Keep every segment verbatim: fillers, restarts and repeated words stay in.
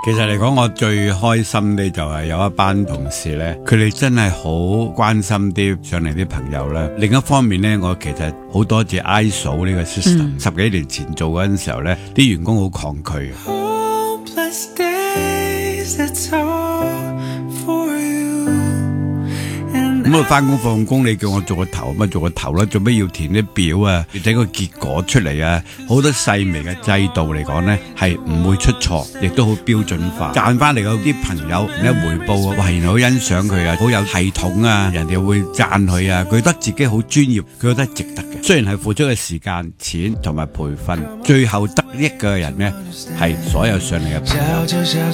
其實嚟講，我最開心嘅就係有一班同事咧，佢哋真係好關心啲上嚟啲朋友啦。另一方面咧，我其實好多謝 I S O 呢個 system，嗯、十幾年前做嗰陣時候咧，啲員工好抗拒。咁啊，翻工放工，你叫我做個頭，咪做個頭啦，做咩要填啲表啊？要睇個結果出嚟啊！好多細微嘅制度嚟講咧，係唔會出錯，亦都好標準化。賺翻嚟嗰啲朋友咧回報啊，哇！原來好欣賞佢啊，好有系統啊，人哋會讚佢啊，佢覺得自己好專業，佢覺得值得嘅。雖然係付出嘅時間、錢同埋培訓，最後得益嘅人咧係所有上嚟嘅朋友。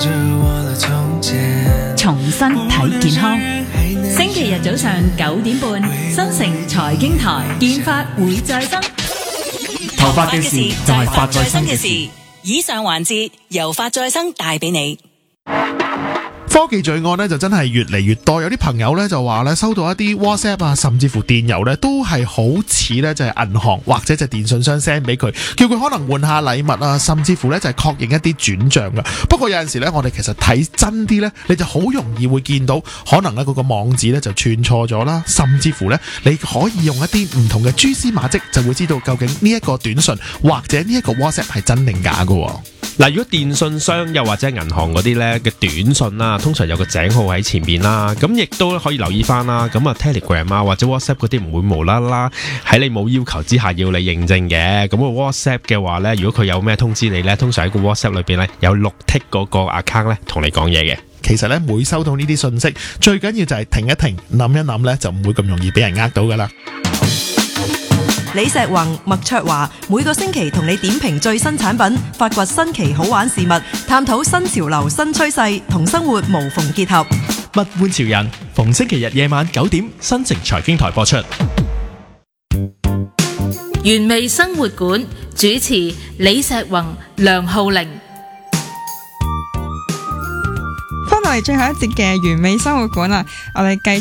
重新睇健康。星期日早上九點半，新城財經台，健髮會再生。 頭髮嘅事就係髮再生嘅事。 以上環節由髮再生帶俾你。 科技罪案咧就真係越嚟越多，有啲朋友咧就話咧收到一啲 WhatsApp 啊，甚至乎電郵咧都係好似咧就係銀行或者就係電信商 send 俾佢，叫佢可能換下禮物啊，甚至乎咧就係確認一啲轉賬噶。不過有陣時咧，我哋其實睇真啲咧，你就好容易會見到可能咧嗰個網址咧就串錯咗啦，甚至乎咧你可以用一啲唔同嘅蛛絲馬跡就會知道究竟呢一個短信或者呢一個 WhatsApp 係真定假噶。 嗱，如果電信商又或者銀行嗰啲咧嘅短信啦，通常有個井號喺前面啦，咁亦都可以留意翻啦。咁啊 Telegram 啊或者 WhatsApp 嗰啲唔會無啦啦喺你冇要求之下要你認證嘅。咁個 WhatsApp 嘅話咧，如果佢有咩通知你咧，通常喺個 WhatsApp 裏邊咧有綠剔嗰個 account 咧同你講嘢嘅。 其實咧每收到呢啲信息，最緊要就係停一停，諗一諗咧，就唔會咁容易俾人呃到噶啦。 李石宏、麥卓華每個星期同你點評最新產品，發掘新奇好玩事物，探討新潮流新趨勢，同生活無縫結合。 物玩潮人，逢星期日夜晚九點，新城財經台播出。 原味生活館主持李石宏、梁浩玲。 翻嚟最後一節嘅原味生活館啦，我哋繼